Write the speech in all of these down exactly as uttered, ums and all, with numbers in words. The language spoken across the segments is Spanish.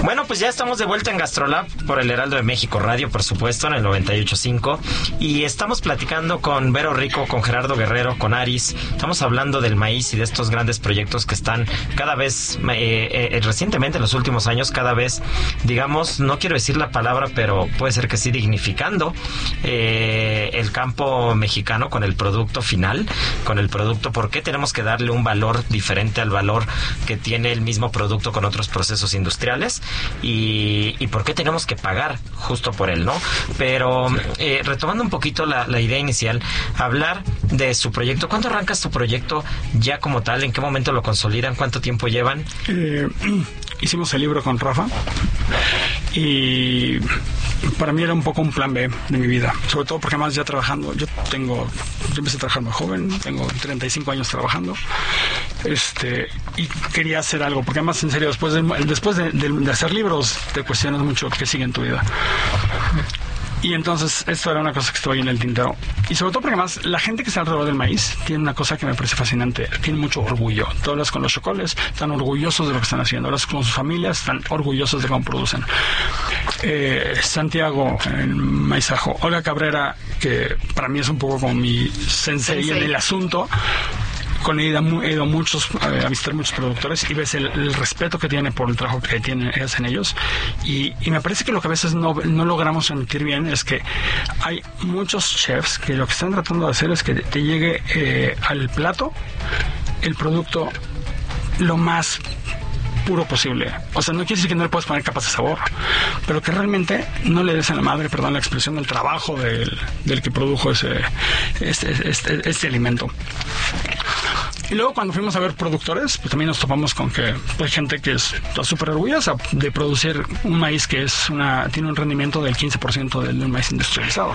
Bueno, pues ya estamos de vuelta en GastroLab por el Heraldo de México Radio, por supuesto, en el noventa y ocho punto cinco. Y estamos platicando con Vero Rico, con Gerardo Guerrero, con Aris. Estamos hablando del maíz y de estos grandes proyectos que están cada vez, eh, eh, recientemente, en los últimos años, cada vez, digamos, no quiero decir la palabra, pero puede ser que sí, dignificando eh, el campo mexicano con el producto final, con el producto. ¿Por qué tenemos que darle un valor diferente al valor que tiene el mismo producto con otros procesos industriales? Y, y por qué tenemos que pagar justo por él, ¿no? Pero eh, retomando un poquito la, la idea inicial, hablar de su proyecto. ¿Cuándo arrancas tu proyecto ya como tal? ¿En qué momento lo consolidan? ¿Cuánto tiempo llevan? Eh, hicimos el libro con Rafa y para mí era un poco un plan B de mi vida, sobre todo porque además ya trabajando, yo tengo, yo empecé a trabajar muy joven, tengo treinta y cinco años trabajando, este, y quería hacer algo, porque además en serio, después de, después de, de, de hacer libros, te cuestionas mucho qué sigue en tu vida. Y entonces esto era una cosa que estaba ahí en el tintero. Y sobre todo porque además la gente que está alrededor del maíz tiene una cosa que me parece fascinante. Tiene mucho orgullo. Tú hablas con los chocoles, están orgullosos de lo que están haciendo. Hablas con sus familias, están orgullosos de cómo producen. Eh, Santiago, en Maizajo. Olga Cabrera, que para mí es un poco como mi sensei en el asunto. Con ella he ido muchos, a visitar muchos productores y ves el, el respeto que tiene por el trabajo que tienen, hacen ellos. Y, y me parece que lo que a veces no, no logramos sentir bien es que hay muchos chefs que lo que están tratando de hacer es que te llegue eh, al plato el producto lo más puro posible. O sea, no quiere decir que no le puedes poner capas de sabor, pero que realmente no le des a la madre, perdón la expresión, del trabajo del, del que produjo ese este, este, este alimento. Y luego cuando fuimos a ver productores, pues también nos topamos con que hay gente que es súper orgullosa de producir un maíz que es una tiene un rendimiento del quince por ciento del, del maíz industrializado.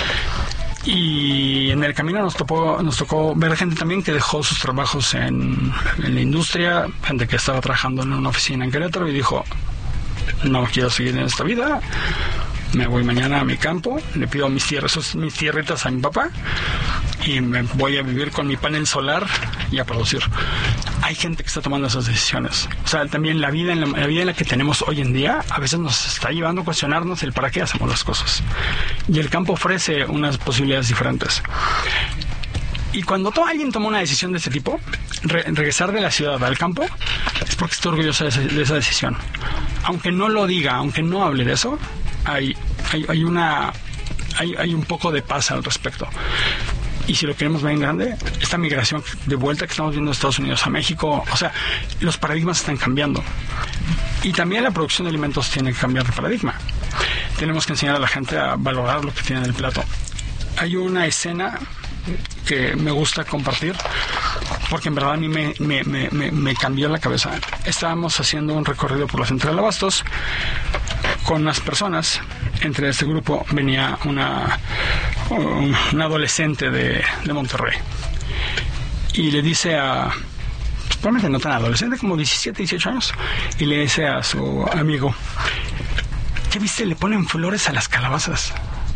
Y en el camino nos tocó, nos tocó ver gente también que dejó sus trabajos en, en la industria, gente que estaba trabajando en una oficina en Querétaro y dijo, no quiero seguir en esta vida, me voy mañana a mi campo, le pido mis tierras, mis tierritas a mi papá y me voy a vivir con mi panel solar y a producir. Hay gente que está tomando esas decisiones. O sea, también la vida en la, la vida en la que tenemos hoy en día a veces nos está llevando a cuestionarnos el para qué hacemos las cosas. Y el campo ofrece unas posibilidades diferentes. Y cuando to- alguien toma una decisión de ese tipo, re- regresar de la ciudad al campo, es porque está orgulloso de esa, de esa decisión. Aunque no lo diga, aunque no hable de eso, hay, hay, hay una hay, hay un poco de paz al respecto. Y si lo queremos ver en grande, esta migración de vuelta que estamos viendo de Estados Unidos a México, o sea, los paradigmas están cambiando. Y también la producción de alimentos tiene que cambiar de paradigma. Tenemos que enseñar a la gente a valorar lo que tiene en el plato. Hay una escena que me gusta compartir porque en verdad a mí me, me, me, me, me cambió la cabeza. Estábamos haciendo un recorrido por la Central de Abastos con unas personas. Entre este grupo venía una, una adolescente de, de Monterrey y le dice a, probablemente no tan adolescente, como diecisiete, dieciocho años, y le dice a su amigo, ¿qué viste? Le ponen flores a las calabazas.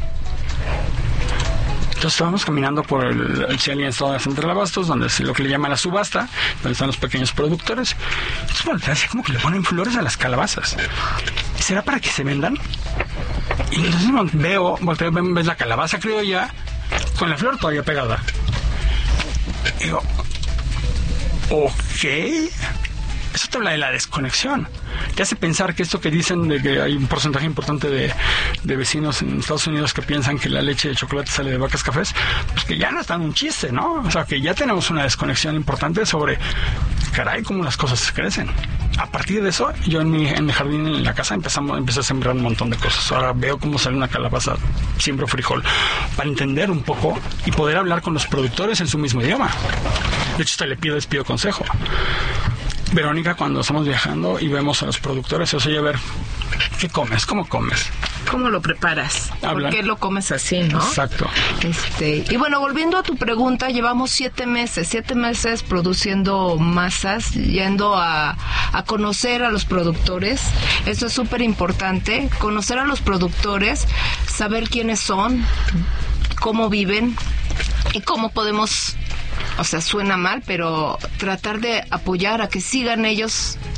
Entonces estábamos caminando por el, el Ciel y estado de Central Abastos, donde es lo que le llaman la subasta, donde están los pequeños productores. Entonces, bueno, así como que le ponen flores a las calabazas. ¿Será para que se vendan? Y entonces veo, volteo, ves la calabaza criolla con la flor todavía pegada. Y digo, ok. Eso te habla de la desconexión. Te hace pensar que esto que dicen de que hay un porcentaje importante de, de vecinos en Estados Unidos que piensan que la leche de chocolate sale de vacas cafés, pues que ya no es tan un chiste, ¿no? O sea, que ya tenemos una desconexión importante sobre, caray, cómo las cosas crecen. A partir de eso, yo en mi, en mi jardín, en la casa, empezamos, empecé a sembrar un montón de cosas. Ahora veo cómo sale una calabaza, siembro frijol, para entender un poco y poder hablar con los productores en su mismo idioma. De hecho, hasta le pido, les pido consejo. Verónica, cuando estamos viajando y vemos a los productores, oye, a ver, ¿qué comes? ¿Cómo comes? ¿Cómo lo preparas? Hablan. ¿Por qué lo comes así, no? Exacto. Este, y bueno, volviendo a tu pregunta, llevamos siete meses, siete meses produciendo masas, yendo a, a conocer a los productores. Eso es súper importante, conocer a los productores, saber quiénes son, cómo viven y cómo podemos... O sea, suena mal, pero tratar de apoyar a que sigan ellos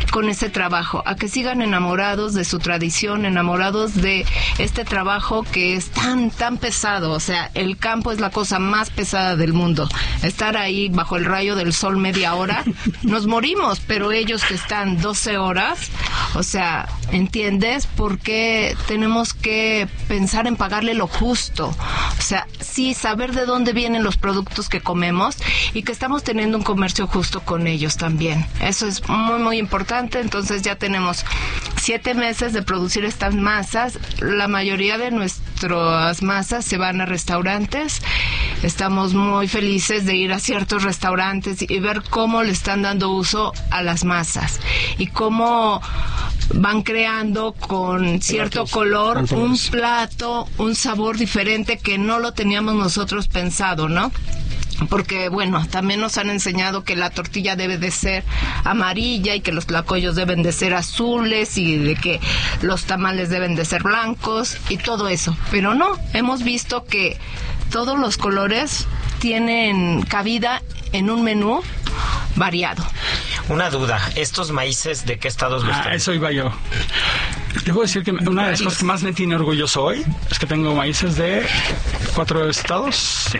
con ese trabajo, a que sigan enamorados de su tradición, enamorados de este trabajo que es tan, tan pesado. O sea, el campo es la cosa más pesada del mundo. Estar ahí bajo el rayo del sol media hora, nos morimos, pero ellos que están doce horas, o sea, ¿entiendes por qué tenemos que pensar en pagarle lo justo? O sea, sí, saber de dónde vienen los productos que comemos y que estamos teniendo un comercio justo con ellos también. Eso es muy, muy importante. Entonces ya tenemos siete meses de producir estas masas. La mayoría de nuestras masas se van a restaurantes. Estamos muy felices de ir a ciertos restaurantes y ver cómo le están dando uso a las masas y cómo van creando con cierto color un plato, un sabor diferente que no lo teníamos nosotros pensado, ¿no? Porque, bueno, también nos han enseñado que la tortilla debe de ser amarilla y que los tlacoyos deben de ser azules y de que los tamales deben de ser blancos y todo eso. Pero no, hemos visto que todos los colores tienen cabida en un menú variado. Una duda, ¿estos maíces de qué estados los Ah, traen? eso iba yo. Debo decir que una de las cosas que más me tiene orgulloso hoy es que tengo maíces de cuatro estados. Sí.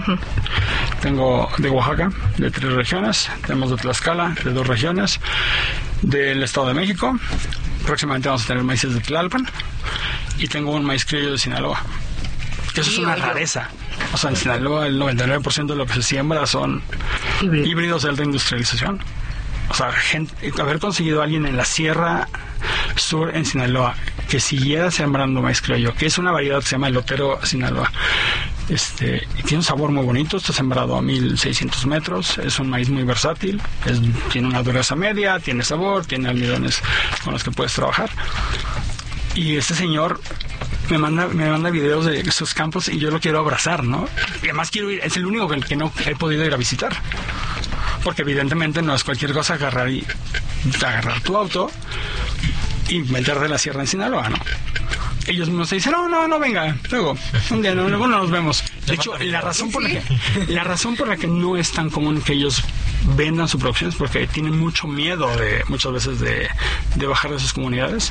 Tengo de Oaxaca, de tres regiones. Tenemos de Tlaxcala, de dos regiones. Del Estado de México. Próximamente vamos a tener maíces de Tlalpan. Y tengo un maíz criollo de Sinaloa. Que eso es una rareza. O sea, en Sinaloa el noventa y nueve por ciento de lo que se siembra son Híbrido. híbridos de alta industrialización. O sea, gente, haber conseguido a alguien en la Sierra Sur, en Sinaloa, que siguiera sembrando maíz criollo, que es una variedad que se llama elotero Sinaloa. Este, y tiene un sabor muy bonito, está sembrado a mil seiscientos metros, es un maíz muy versátil, es, tiene una dureza media, tiene sabor, tiene almidones con los que puedes trabajar. Y este señor me manda me manda videos de sus campos y yo lo quiero abrazar, ¿no? Y además quiero ir, es el único que, que no he podido ir a visitar. Porque evidentemente no es cualquier cosa agarrar y agarrar tu auto y meter de la sierra en Sinaloa, ¿no? Ellos mismos te dicen, no, no, no, venga, luego, un día, no, luego no nos vemos. De hecho, la razón por la que, la razón por la que no es tan común que ellos vendan su producción es porque tienen mucho miedo de, muchas veces, de, de bajar de sus comunidades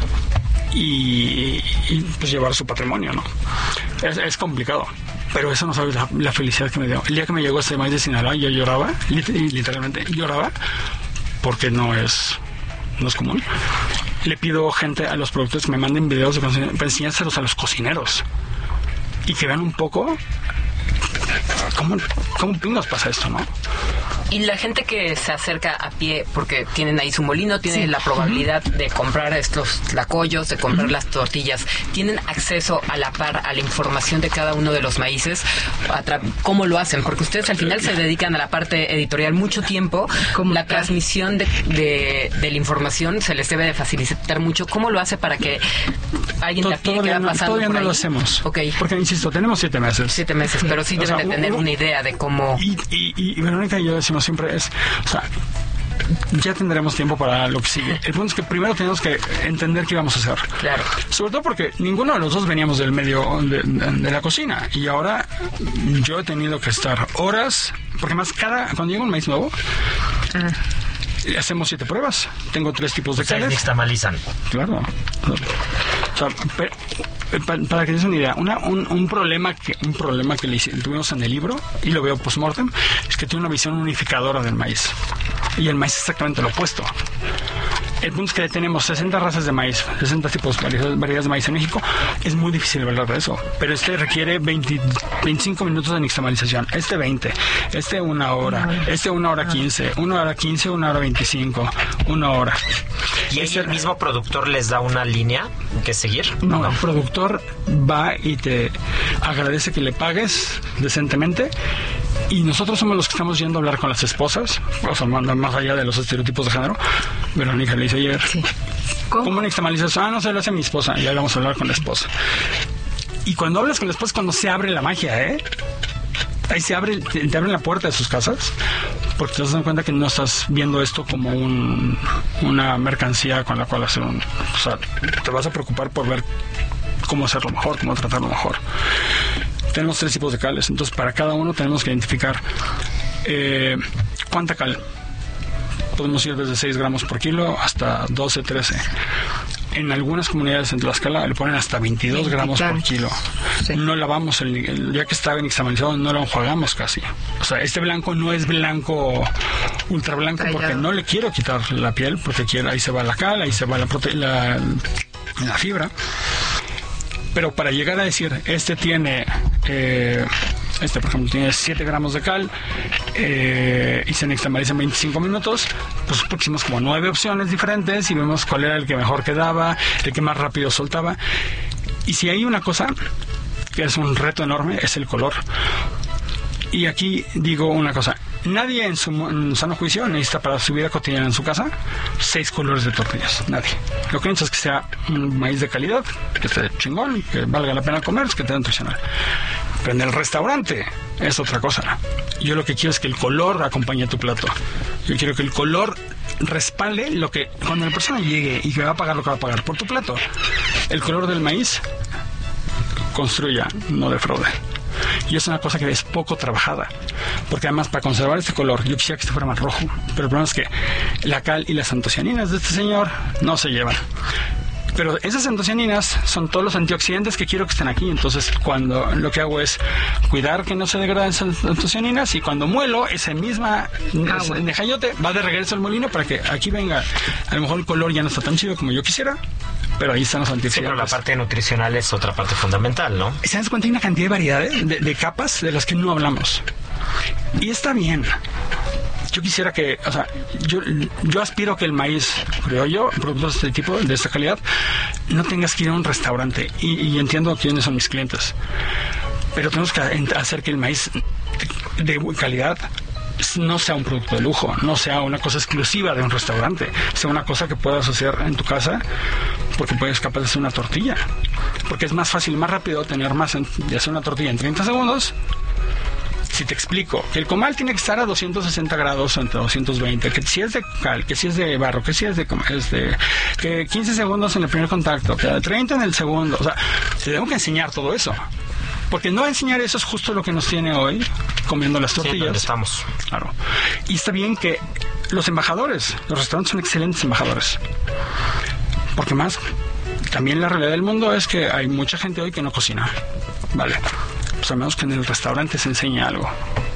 y, y pues llevar su patrimonio, ¿no? Es, es complicado. Pero eso no sabes la, la felicidad que me dio. El día que me llegó este maíz de Sinaloa, yo lloraba, literalmente lloraba, porque no es, no es común. Le pido gente a los productores que me manden videos de cocina, para enseñárselos a los cocineros y que vean un poco cómo, cómo pingos pasa esto, ¿no? Y la gente que se acerca a pie, porque tienen ahí su molino, tienen sí. la probabilidad uh-huh. de comprar estos tlacoyos, de comprar uh-huh. las tortillas, ¿tienen acceso a la par a la información de cada uno de los maíces? Tra- ¿Cómo lo hacen? Porque ustedes al final se dedican a la parte editorial mucho tiempo. La transmisión de, de, de la información se les debe de facilitar mucho. ¿Cómo lo hace para que alguien de a pie que va no, pasando todavía por no ahí? lo hacemos. Okay. Porque, insisto, tenemos siete meses. Siete meses, pero sí deben o sea, de tener uh, una idea de cómo... Y, y, y Verónica y yo decimos siempre es, o sea, ya tendremos tiempo para lo que sigue. El punto es que primero tenemos que entender qué vamos a hacer. Claro. Sobre todo porque ninguno de los dos veníamos del medio de, de, de la cocina y ahora yo he tenido que estar horas, porque más cada, cuando llega un maíz nuevo, uh-huh. hacemos siete pruebas. Tengo tres tipos de o sea, cales. nixtamalizan. Claro. O sea, pero, para, para que te des una idea, una, un, un problema que un problema que le tuvimos en el libro, y lo veo post-mortem, es que tiene una visión unificadora del maíz. Y el maíz es exactamente lo opuesto. El punto es que tenemos sesenta razas de maíz, sesenta tipos, variedades de maíz en México. Es muy difícil hablar de eso. Pero este requiere veinte, veinticinco minutos de nixtamalización. Este veinte, este una hora, este una hora quince, una hora quince, una hora veinticinco, una hora. ¿Y este, el mismo productor les da una línea que seguir? No, no, el productor va y te agradece que le pagues decentemente. Y nosotros somos los que estamos yendo a hablar con las esposas, o sea, más allá de los estereotipos de género. Verónica le dice ayer, sí. ¿Cómo? ¿Cómo nixtamalizas? Ah, no, se lo hace mi esposa. Y ahí vamos a hablar con la esposa. Y cuando hablas con la esposa es cuando se abre la magia, ¿eh? Ahí se abre, te, te abren la puerta de sus casas, porque te das cuenta que no estás viendo esto como un, una mercancía con la cual hacer un... O sea, te vas a preocupar por ver cómo hacerlo mejor, cómo tratarlo mejor. Tenemos tres tipos de cales, entonces para cada uno tenemos que identificar eh, cuánta cal, podemos ir desde seis gramos por kilo hasta doce, trece. En algunas comunidades en Tlaxcala le ponen hasta veintidós gramos por kilo. Sí. No lavamos, el, el, ya que está nixtamalizado, no lo enjuagamos casi. O sea, este blanco no es blanco, ultra blanco, Callado. Porque no le quiero quitar la piel, porque quiero, ahí se va la cal, ahí se va la, prote- la, la fibra. Pero para llegar a decir, este tiene... Eh, Este, por ejemplo, tiene siete gramos de cal eh, y se nixtamaliza en veinticinco minutos, pues pusimos como nueve opciones diferentes y vemos cuál era el que mejor quedaba, el que más rápido soltaba. Y si hay una cosa que es un reto enorme, es el color. Y aquí digo una cosa, nadie en su en sano juicio necesita para su vida cotidiana en su casa seis colores de tortillas, nadie. Lo que necesita es que sea un maíz de calidad, que esté chingón, que valga la pena comer, que esté nutricional. Pero en el restaurante es otra cosa. Yo lo que quiero es que el color acompañe tu plato. Yo quiero que el color respalde lo que... Cuando la persona llegue y que va a pagar lo que va a pagar por tu plato, el color del maíz construya, no defraude. Y es una cosa que es poco trabajada. Porque además, para conservar este color, yo quisiera que este fuera más rojo. Pero el problema es que la cal y las antocianinas de este señor no se llevan. Pero esas antocianinas son todos los antioxidantes que quiero que estén aquí. Entonces, cuando lo que hago es cuidar que no se degraden esas antocianinas, y cuando muelo, esa misma ah, ese bueno. nejayote va de regreso al molino para que aquí venga. A lo mejor el color ya no está tan chido como yo quisiera, pero ahí están los antioxidantes. Sí, pero la parte nutricional es otra parte fundamental, ¿no? ¿Se das cuenta? Hay una cantidad de variedades, de, de capas de las que no hablamos. Y está bien. Yo quisiera que, o sea, yo, yo aspiro a que el maíz criollo, productos de este tipo, de esta calidad, no tengas que ir a un restaurante. Y, y entiendo quiénes son mis clientes. Pero tenemos que hacer que el maíz de, de calidad no sea un producto de lujo, no sea una cosa exclusiva de un restaurante, sea una cosa que puedas hacer en tu casa, porque puedes capaz de hacer una tortilla. Porque es más fácil y más rápido tener más en, de hacer una tortilla en treinta segundos. Si te explico que el comal tiene que estar a doscientos sesenta grados entre doscientos veinte, que si es de cal, que si es de barro, que si es de, es de que quince segundos en el primer contacto, que treinta en el segundo, o sea, te tengo que enseñar todo eso. Porque no enseñar eso es justo lo que nos tiene hoy comiendo las tortillas. Sí, donde estamos. Claro. Y está bien que los embajadores, los restaurantes son excelentes embajadores. Porque más, también la realidad del mundo es que hay mucha gente hoy que no cocina. Vale. Pues al menos que en el restaurante se enseñe algo.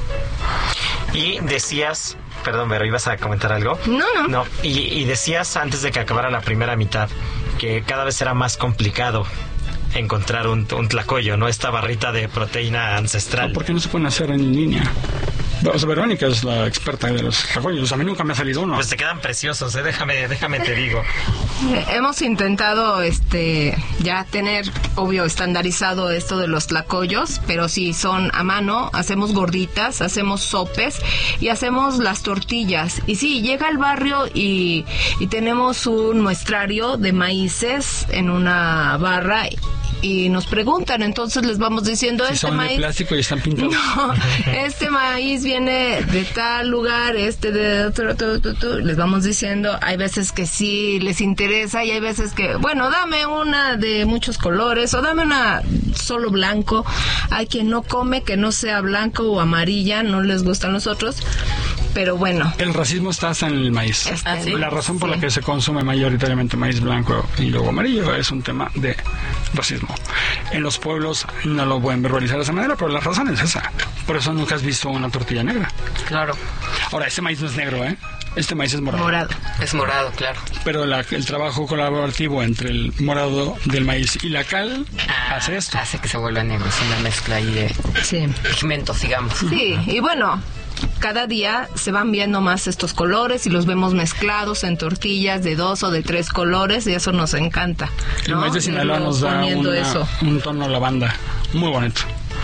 Y decías, perdón, pero ibas a comentar algo. No, no. No, y, y decías antes de que acabara la primera mitad que cada vez era más complicado encontrar un, un tlacoyo, ¿no? Esta barrita de proteína ancestral. ¿Por qué no se pueden hacer en línea? O sea, Verónica es la experta de los tlacoyos. A mí nunca me ha salido uno. Pues te quedan preciosos, ¿eh? Déjame, déjame te digo. Hemos intentado este ya tener, obvio, estandarizado esto de los tlacoyos, pero sí son a mano, hacemos gorditas, hacemos sopes y hacemos las tortillas. Y sí, llega al barrio y, y tenemos un muestrario de maíces en una barra y nos preguntan, entonces les vamos diciendo, si este son maíz... de plástico y están pintados. No, este maíz viene de tal lugar, este de otro, tu, tu, tu. Les vamos diciendo, hay veces que sí les interesa y hay veces que, bueno, dame una de muchos colores o dame una solo blanco. Hay quien no come que no sea blanco o amarilla, no les gustan los otros. Pero bueno. El racismo está hasta en el maíz. ¿Ah, sí? La razón por sí. la que se consume mayoritariamente maíz blanco y luego amarillo es un tema de racismo. En los pueblos no lo pueden verbalizar de esa manera, pero la razón es esa. Por eso nunca has visto una tortilla negra. Claro. Ahora, este maíz no es negro, ¿eh? Este maíz es morado. Morado. Es morado, claro. Pero la, el trabajo colaborativo entre el morado del maíz y la cal ah, hace esto. Hace que se vuelva negro. Es una mezcla ahí de sí. pigmentos, digamos. Sí, y bueno, cada día se van viendo más estos colores y los vemos mezclados en tortillas de dos o de tres colores y eso nos encanta, ¿no? El maíz de Sinaloa nos da una, un tono lavanda muy bonito.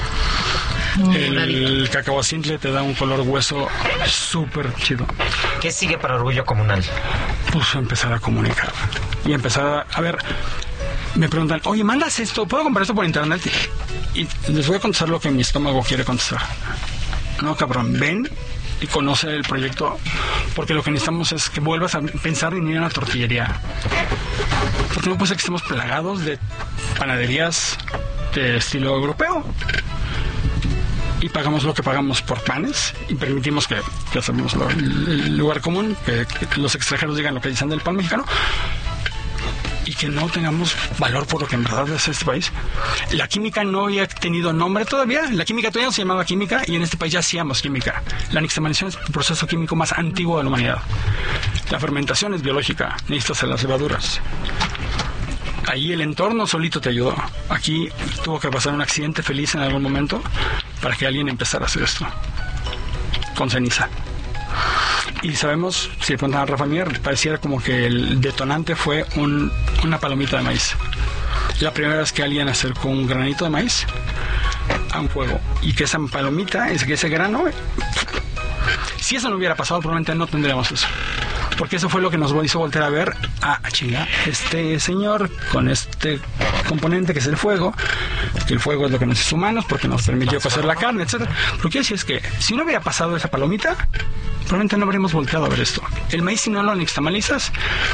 Muy el moradito. Cacahuacintle te da un color hueso súper chido. ¿Qué sigue para Orgullo Comunal? Pues empezar a comunicar y empezar a, a ver, me preguntan, oye, ¿mandas esto? ¿Puedo comprar esto por internet? Y les voy a contestar lo que mi estómago quiere contestar. No, cabrón, ven y conoce el proyecto, porque lo que necesitamos es que vuelvas a pensar en ir a una tortillería. Porque no puede ser que estemos plagados de panaderías de estilo europeo. Y y pagamos lo que pagamos por panes y permitimos que, ya sabemos lo, el, el lugar común, que, que los extranjeros digan lo que dicen del pan mexicano y que no tengamos valor por lo que en verdad es este país. La química no había tenido nombre todavía, la química todavía no se llamaba química y en este país ya hacíamos química. La nixtamalización es el proceso químico más antiguo de la humanidad. La fermentación es biológica, necesitas las levaduras. Ahí el entorno solito te ayudó. Aquí tuvo que pasar un accidente feliz en algún momento para que alguien empezara a hacer esto con ceniza. Y sabemos, si le preguntan a Rafa Mier, pareciera como que el detonante fue un, una palomita de maíz. La primera vez que alguien acercó un granito de maíz a un fuego y que esa palomita, ese, ese grano, si eso no hubiera pasado, probablemente no tendríamos eso. Porque eso fue lo que nos hizo voltear a ver, ah, chinga, este señor con este componente que es el fuego, que el fuego es lo que nos hizo humanos porque nos permitió cocer la carne, etcétera. Lo que quiero decir es que si no hubiera pasado esa palomita, probablemente no habríamos volteado a ver esto. El maíz, si no lo nixtamalizas,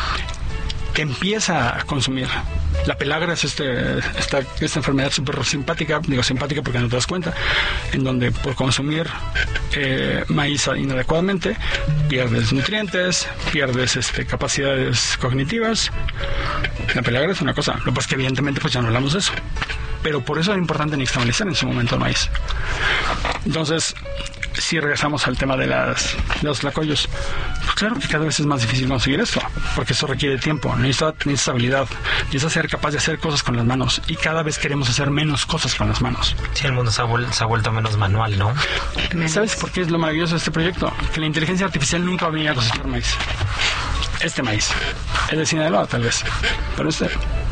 te empieza a consumir. La pelagra es este, esta, esta enfermedad súper simpática, digo simpática porque no te das cuenta, en donde por consumir eh, maíz inadecuadamente pierdes nutrientes, pierdes este, capacidades cognitivas. La pelagra es una cosa, lo que pasa es que evidentemente pues ya no hablamos de eso, pero por eso era importante nixtamalizar en su momento el maíz. Entonces, si regresamos al tema de, las, de los tlacoyos, pues claro que cada vez es más difícil conseguir esto, porque eso requiere tiempo, necesita, necesita habilidad, necesita ser capaz de hacer cosas con las manos, y cada vez queremos hacer menos cosas con las manos. Sí, el mundo se ha, vuel- se ha vuelto menos manual, ¿no? ¿Sabes por qué es lo maravilloso de este proyecto? Que la inteligencia artificial nunca va a venir a cosechar maíz. Este maíz. El de Sinaloa, tal vez. Pero este...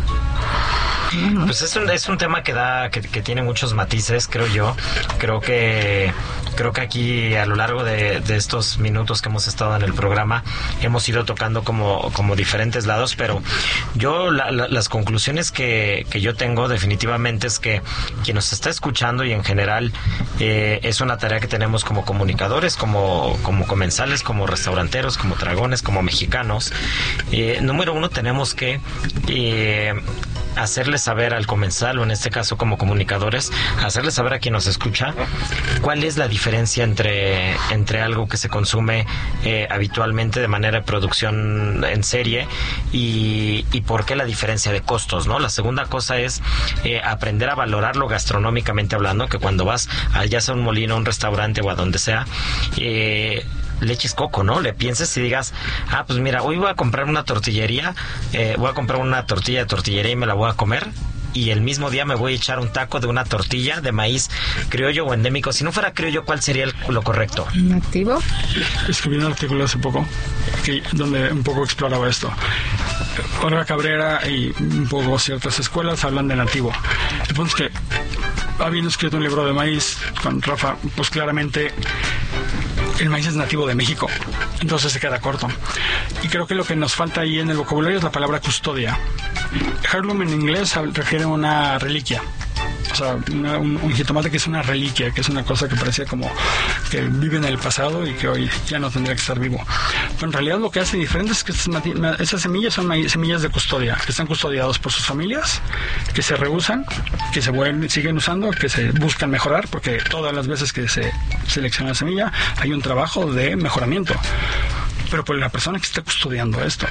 Pues es un, es un tema que da que, que tiene muchos matices, creo yo. Creo que creo que aquí a lo largo de, de estos minutos que hemos estado en el programa hemos ido tocando como, como diferentes lados, pero yo la, la, las conclusiones que, que yo tengo definitivamente es que quien nos está escuchando y en general eh, es una tarea que tenemos como comunicadores, como, como comensales, como restauranteros, como dragones, como mexicanos. Eh, número uno, tenemos que eh, hacerle saber al comensal, o en este caso como comunicadores, hacerle saber a quien nos escucha cuál es la diferencia entre, entre algo que se consume eh, habitualmente de manera de producción en serie y, y por qué la diferencia de costos, ¿no? La segunda cosa es eh, aprender a valorarlo gastronómicamente hablando, que cuando vas a ya sea un molino, a un restaurante o a donde sea, eh, le eches coco, ¿no? Le pienses y digas, ah, pues mira, hoy voy a comprar una tortillería, eh, voy a comprar una tortilla de tortillería y me la voy a comer, y el mismo día me voy a echar un taco de una tortilla de maíz criollo o endémico. Si no fuera criollo, ¿cuál sería el, lo correcto? ¿Nativo? Escribí un artículo hace poco que, donde un poco exploraba esto. Olga Cabrera y un poco ciertas escuelas hablan de nativo. El punto es que, habiendo escrito un libro de maíz con Rafa, pues claramente el maíz es nativo de México, entonces se queda corto. Y creo que lo que nos falta ahí en el vocabulario es la palabra custodia. Heirloom en inglés refiere a una reliquia. O sea, una, un, un jitomate que es una reliquia, que es una cosa que parecía como que vive en el pasado y que hoy ya no tendría que estar vivo. Pero en realidad lo que hace diferente es que esas semillas son semillas de custodia, que están custodiados por sus familias, que se rehusan, que se vuelven, siguen usando, que se buscan mejorar, porque todas las veces que se selecciona la semilla hay un trabajo de mejoramiento. Pero por la persona que está custodiando esto.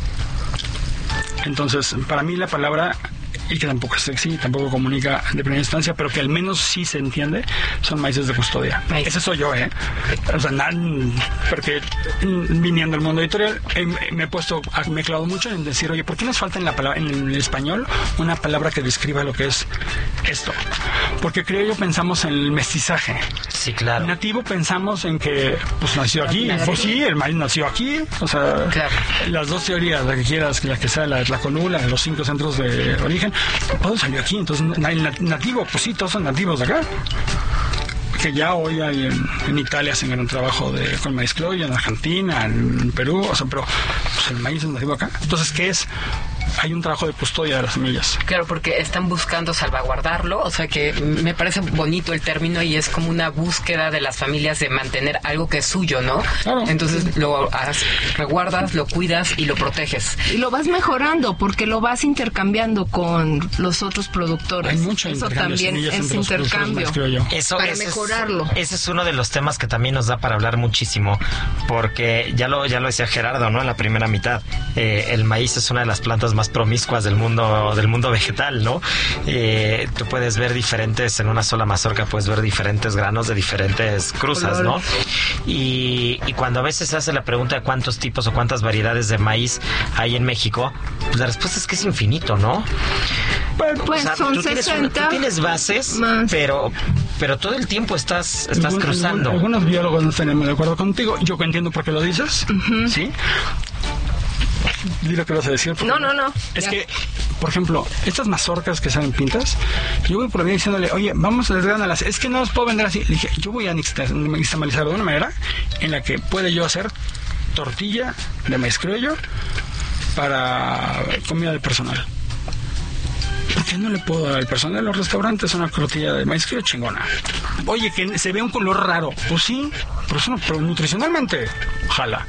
Entonces, para mí la palabra, y que tampoco es sexy, tampoco comunica de primera instancia, pero que al menos sí se entiende, son maíces de custodia. Maíz. Ese soy yo, ¿eh? O sea, nada, porque viniendo al mundo editorial, eh, me he puesto, me he clavado mucho en decir, oye, ¿por qué nos falta en, la palabra, en el español una palabra que describa lo que es esto? Porque creo yo pensamos en el mestizaje. Sí, claro. Nativo pensamos en que, pues nació aquí, pues sí, el maíz nació aquí, o sea, claro. Las dos teorías, la que quieras, la que sea la Tlacolula, los cinco centros de origen, todo salió aquí. Entonces, el nativo, pues sí, todos son nativos de acá. Que ya hoy hay en, en Italia hacen un gran trabajo de, con maíz criollo, en Argentina, en Perú, o sea, pero pues el maíz es nativo acá. Entonces, ¿qué es? hay un trabajo de custodia de las semillas. Claro, porque están buscando salvaguardarlo, o sea que me parece bonito el término y es como una búsqueda de las familias de mantener algo que es suyo, ¿no? Claro. Entonces lo reguardas, lo cuidas y lo proteges. Y lo vas mejorando porque lo vas intercambiando con los otros productores. Hay mucho Eso intercambio de también semillas es entre los intercambio. productores, creo yo. Eso, Para ese mejorarlo. Es, ese es uno de los temas que también nos da para hablar muchísimo, porque ya lo ya lo decía Gerardo, ¿no? En la primera mitad, eh, el maíz es una de las plantas más promiscuas del mundo del mundo vegetal, ¿no? Eh, tú puedes ver diferentes, en una sola mazorca puedes ver diferentes granos de diferentes cruzas, ¿no? Y, y cuando a veces se hace la pregunta de cuántos tipos o cuántas variedades de maíz hay en México, pues la respuesta es que es infinito, ¿no? Pues O sea, son tú tienes, una- sesenta. tú tienes bases, más. pero pero todo el tiempo estás estás Algún- cruzando. algún- algunos biólogos no estarían de acuerdo contigo. Yo entiendo por qué lo dices, ¿sí? Di lo que vas a decir. porque- No, no, no. Es Ya. que, por ejemplo, estas mazorcas que salen pintas, yo voy por la vida diciéndole, oye, vamos a desgranarlas. Es que no las puedo vender así. Le dije, yo voy a nixtamalizar de una manera en la que pueda yo hacer tortilla de maíz criollo para comida de personal. ¿Por qué no le puedo dar al personal de los restaurantes una tortilla de maíz criollo chingona? Oye, que se ve un color raro. Pues sí, pero, eso no, pero nutricionalmente, ojalá.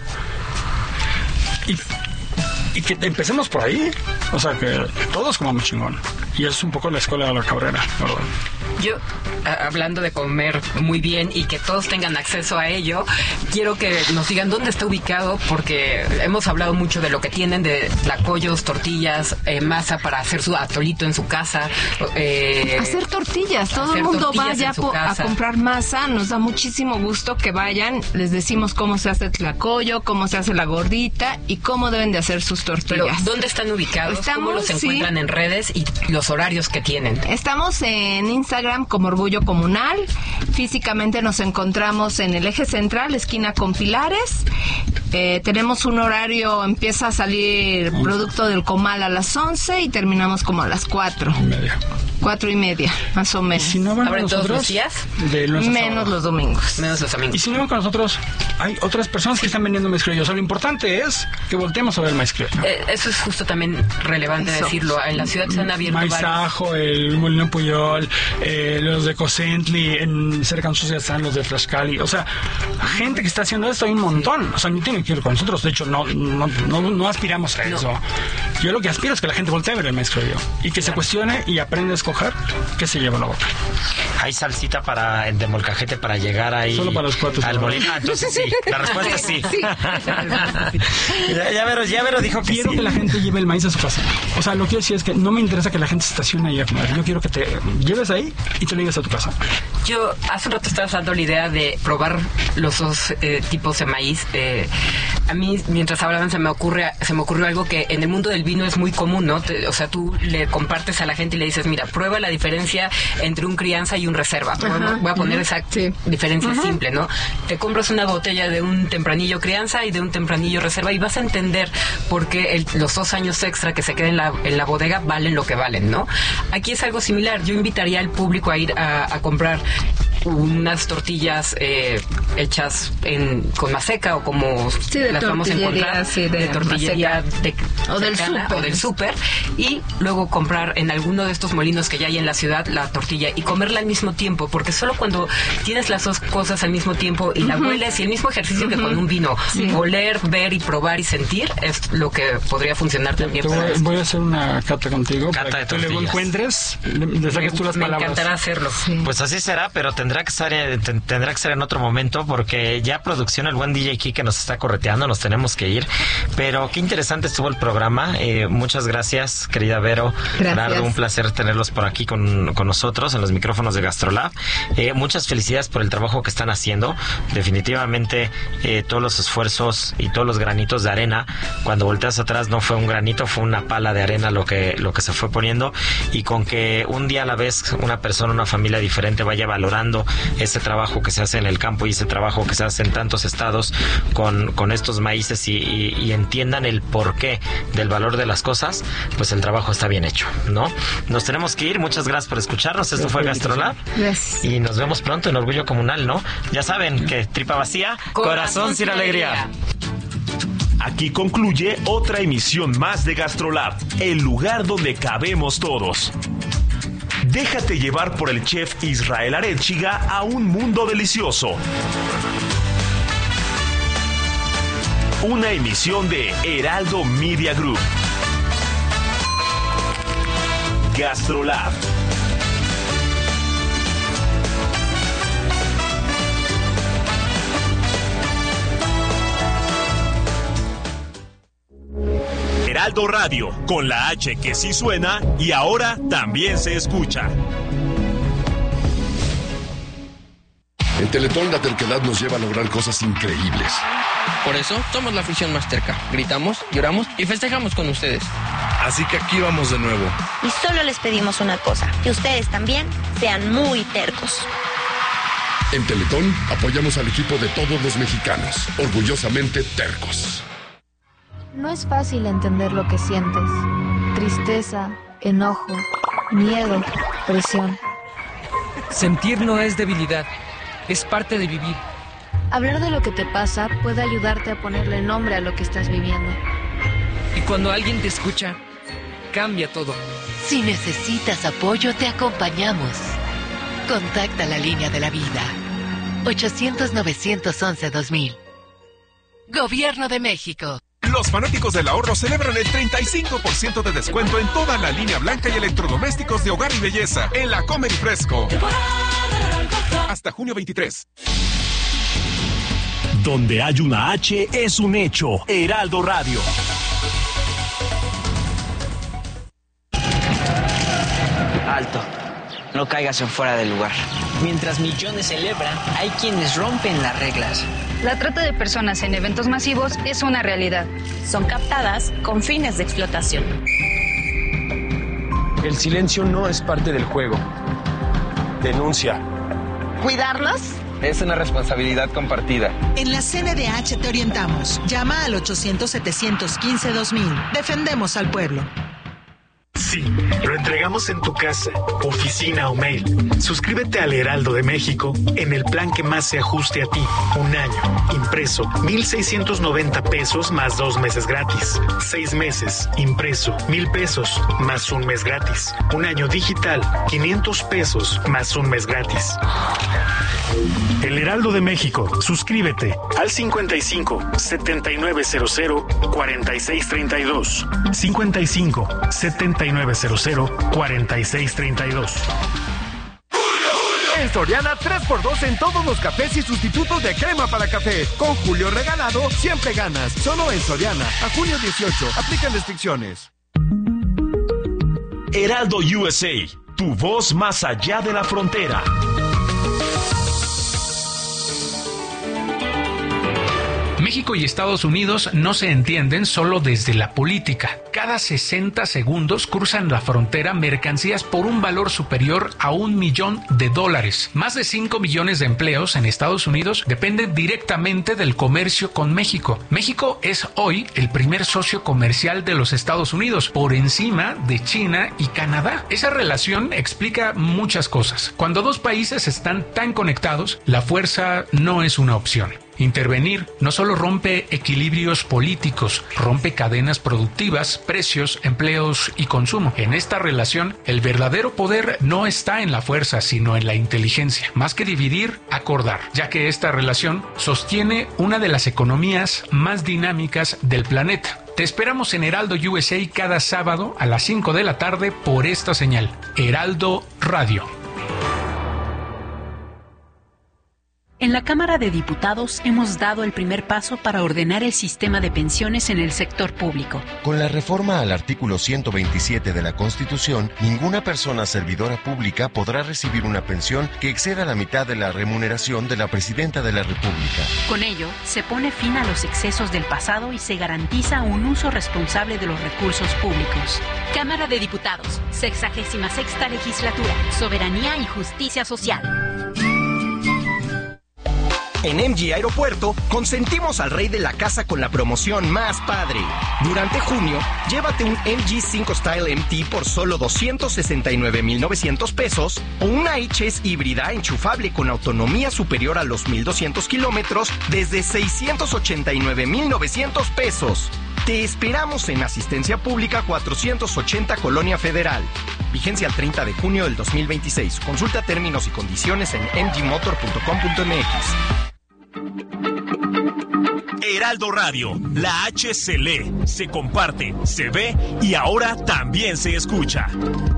Y, y que empecemos por ahí. O sea, que todos comamos chingón. Y eso es un poco la escuela de la Cabrera, ¿verdad? Yo, a- hablando de comer muy bien y que todos tengan acceso a ello, quiero que nos digan dónde está ubicado, porque hemos hablado mucho de lo que tienen de tlacoyos, tortillas, eh, masa para hacer su atolito en su casa. Eh, Hacer tortillas, todo hacer el mundo va tortillas ya en su po- a casa. comprar masa, nos da muchísimo gusto que vayan, les decimos cómo se hace el tlacoyo, cómo se hace la gordita y cómo deben de hacer sus Pero, tortillas. ¿dónde están ubicados? Estamos, ¿Cómo los sí. encuentran en redes y los horarios que tienen? Estamos en Instagram como Orgullo Comunal. Físicamente nos encontramos en el eje central, esquina con Pilares. Eh, tenemos un horario, empieza a salir producto del comal a las once y terminamos como a las cuatro. Y media. Cuatro y media, más o Y menos. si no van a ¿Abren todos nosotros, los días? de lunes a Menos sábado. los domingos. Menos los Y amigos. si no van con nosotros, hay otras personas que están vendiendo maíz criollo. O sea, lo importante es que volteemos a ver el maíz criollo. Eh, eso es justo también relevante Eso. decirlo. En la ciudad se han abierto Maíz varios... Ajo, el Molino Puyol, eh, los de Cocentli, en cerca de nosotros están los de Tlaxcali. O sea, gente que está haciendo esto hay un montón. O sea, no tienen que ir con nosotros. De hecho, no, no, no, no aspiramos a eso. Yo lo que aspiro es que la gente voltee a ver el maíz criollo y que se cuestione y aprenda a escoger qué se lleva a la boca. Hay salsita para de molcajete para llegar ahí Solo para los cuates, al ¿no? molino. Ah, entonces sí, la respuesta es sí. ya, ya Vero, ya Vero dijo que Quiero sí. que la gente lleve el maíz a su casa. O sea, lo que quiero decir es que no me interesa que la gente se estacione ahí a comer. Yo quiero que te lleves ahí y te lo lleves a tu casa. Yo hace un rato estabas dando la idea de probar los dos eh, tipos de maíz. Eh, a mí, mientras hablaban, se me ocurre se me ocurrió algo que en el mundo del vino es muy común, ¿no? Te- o sea, tú le compartes a la gente y le dices, mira, prueba la diferencia entre un crianza y un reserva. Ajá. Voy a poner esa Sí. diferencia simple, ¿no? Te compras una botella de un tempranillo crianza y de un tempranillo reserva y vas a entender por qué el- los dos años extra que se queden en la, en la bodega valen lo que valen, ¿no? Aquí es algo similar. Yo invitaría al público a ir a, a comprar unas tortillas eh, hechas en, con maseca o como Sí, de las vamos a tortillería, encontrar sí, de tortillería de, O del cercana, súper. o del súper, y luego comprar en alguno de estos molinos que ya hay en la ciudad la tortilla y comerla al mismo tiempo, porque solo cuando tienes las dos cosas al mismo tiempo y la hueles, y el mismo ejercicio que con un vino, oler, ver y probar y sentir es lo que podría funcionar también Te para voy, esto. voy a hacer una cata contigo Cata para de que tú luego tortillas. encuentres, le, le saques tú las Me palabras. encantará hacerlo. Pues así será, pero tendrá que ser eh, ten- tendrá que ser en otro momento, porque ya producción, el buen D J Kike nos está correteando, nos tenemos que ir. Pero qué interesante estuvo el programa. Eh, muchas gracias, querida Vero. Gracias. Gerardo, un placer tenerlos por aquí con, con nosotros en los micrófonos de GastroLab. Eh, muchas felicidades por el trabajo que están haciendo. Definitivamente eh, todos los esfuerzos y todos los granitos de arena, cuando volteas atrás no fue un granito, fue una pala de arena lo que, lo que se fue poniendo, y con que un día a la vez una persona, una familia diferente vaya valorando ese trabajo que se hace en el campo y ese trabajo que se hace en tantos estados con, con estos maíces y, y, y entiendan el porqué del valor de las cosas, pues el trabajo está bien hecho, ¿no? Nos tenemos que ir. Muchas gracias por escucharnos. Esto fue GastroLab. Gracias. Y nos vemos pronto en Orgullo Comunal, ¿no? Ya saben que tripa vacía, corazón sin alegría. Aquí concluye otra emisión más de GastroLab, el lugar donde cabemos todos. Déjate llevar por el chef Israel Arechiga a un mundo delicioso. Una emisión de Heraldo Media Group. GastroLab. Heraldo Radio, con la H que sí suena y ahora también se escucha. En Teletón la terquedad nos lleva a lograr cosas increíbles. Por eso somos la afición más terca. Gritamos, lloramos y festejamos con ustedes. Así que aquí vamos de nuevo. Y solo les pedimos una cosa, que ustedes también sean muy tercos. En Teletón apoyamos al equipo de todos los mexicanos, orgullosamente tercos. No es fácil entender lo que sientes. Tristeza, enojo, miedo, presión. Sentir no es debilidad, es parte de vivir. Hablar de lo que te pasa puede ayudarte a ponerle nombre a lo que estás viviendo. Y cuando alguien te escucha, cambia todo. Si necesitas apoyo, te acompañamos. Contacta la línea de la vida. ochocientos, novecientos once, dos mil. Gobierno de México. Los fanáticos del ahorro celebran el treinta y cinco por ciento de descuento en toda la línea blanca y electrodomésticos de hogar y belleza en la Comer y Fresco. Hasta junio veintitrés. Donde hay una H es un hecho. Heraldo Radio. Alto. No caigas en fuera del lugar. Mientras millones celebran, hay quienes rompen las reglas. La trata de personas en eventos masivos es una realidad. Son captadas con fines de explotación. El silencio no es parte del juego. Denuncia. ¿Cuidarnos? Es una responsabilidad compartida. En la C N D H te orientamos. Llama al ochocientos, setecientos quince, dos mil. Defendemos al pueblo. Sí, lo entregamos en tu casa, oficina o mail. Suscríbete al Heraldo de México en el plan que más se ajuste a ti. Un año, impreso, mil seiscientos noventa pesos más dos meses gratis. Seis meses, impreso, mil pesos más un mes gratis. Un año digital, quinientos pesos más un mes gratis. El Heraldo de México, suscríbete al cincuenta y cinco, setenta y nueve cero cero, cuarenta y seis treinta y dos. cincuenta y cinco, setenta y nueve cero cero, cuarenta y seis treinta y dos. En Soriana, tres por dos en todos los cafés y sustitutos de crema para café. Con Julio regalado, siempre ganas. Solo en Soriana. A junio dieciocho. Aplican restricciones. Heraldo U S A. Tu voz más allá de la frontera. México y Estados Unidos no se entienden solo desde la política. Cada sesenta segundos cruzan la frontera mercancías por un valor superior a un millón de dólares. Más de cinco millones de empleos en Estados Unidos dependen directamente del comercio con México. México es hoy el primer socio comercial de los Estados Unidos, por encima de China y Canadá. Esa relación explica muchas cosas. Cuando dos países están tan conectados, la fuerza no es una opción. Intervenir no solo rompe equilibrios políticos, rompe cadenas productivas, precios, empleos y consumo. En esta relación, el verdadero poder no está en la fuerza, sino en la inteligencia. Más que dividir, acordar, ya que esta relación sostiene una de las economías más dinámicas del planeta. Te esperamos en Heraldo U S A cada sábado a las cinco de la tarde por esta señal. Heraldo Radio. En la Cámara de Diputados hemos dado el primer paso para ordenar el sistema de pensiones en el sector público. Con la reforma al artículo ciento veintisiete de la Constitución, ninguna persona servidora pública podrá recibir una pensión que exceda la mitad de la remuneración de la Presidenta de la República. Con ello, se pone fin a los excesos del pasado y se garantiza un uso responsable de los recursos públicos. Cámara de Diputados, sexagésima sexta legislatura, soberanía y justicia social. En M G Aeropuerto, consentimos al rey de la casa con la promoción más padre. Durante junio, llévate un M G cinco Style M T por solo doscientos sesenta y nueve mil novecientos pesos o una H S híbrida enchufable con autonomía superior a los mil doscientos kilómetros desde seiscientos ochenta y nueve mil novecientos pesos. Te esperamos en Asistencia Pública cuatrocientos ochenta Colonia Federal. Vigencia al treinta de junio del dos mil veintiséis. Consulta términos y condiciones en m g motor punto com punto m x. Heraldo Radio, la H se lee, se comparte, se ve y ahora también se escucha.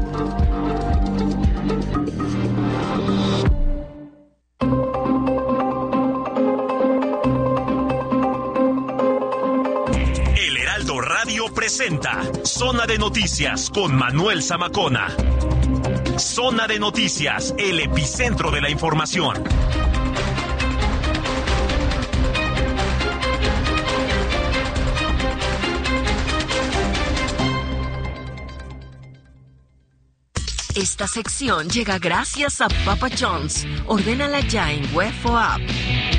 El Heraldo Radio presenta Zona de Noticias con Manuel Zamacona. Zona de Noticias, el epicentro de la información. Esta sección llega gracias a Papa John's. Ordénala ya en web o app.